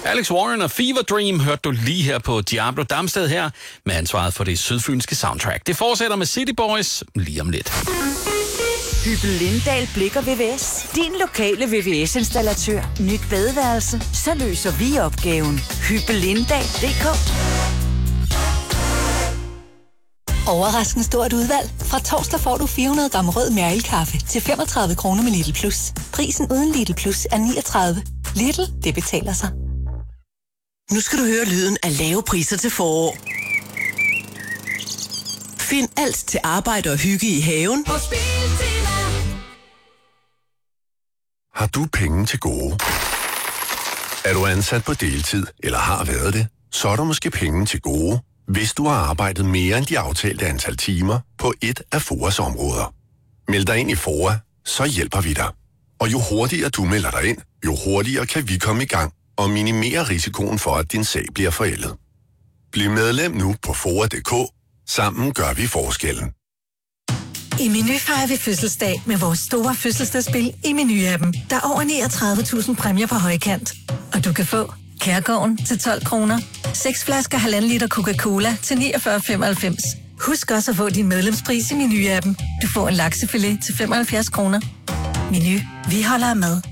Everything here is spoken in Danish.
Alex Warren og Fever Dream hørte du lige her på Diablo Damsted her med ansvaret for det sydfynske soundtrack. Det fortsætter med City Boys lige om lidt. Hyppel Lindahl Blikker VVS. Din lokale VVS-installatør. Nyt badeværelse. Så løser vi opgaven. Hyppellindahl.dk. Overraskende stort udvalg. Fra torsdag får du 400 gram rød Mærkel-kaffe til 35 kroner med Lidl Plus. Prisen uden Lidl Plus er 39. Lidl, det betaler sig. Nu skal du høre lyden af lave priser til forår. Find alt til arbejde og hygge i haven på Biltema. Har du penge til gode? Er du ansat på deltid eller har været det? Så er der måske penge til gode, hvis du har arbejdet mere end de aftalte antal timer på et af FOAs områder. Meld dig ind i FOA, så hjælper vi dig. Og jo hurtigere du melder dig ind, jo hurtigere kan vi komme i gang og minimere risikoen for, at din sag bliver forældet. Bliv medlem nu på FOA.dk. Sammen gør vi forskellen. I Meny fejrer vi fødselsdag med vores store fødselsdagsspil i Meny-appen. Der er over 39.000 præmier på højkant. Og du kan få Kærgården til 12 kroner, 6 flasker 1,5 liter Coca-Cola til 49,95. Husk også at få din medlemspris i Meny-appen. Du får en laksefilet til 75 kroner. Meny, vi holder med.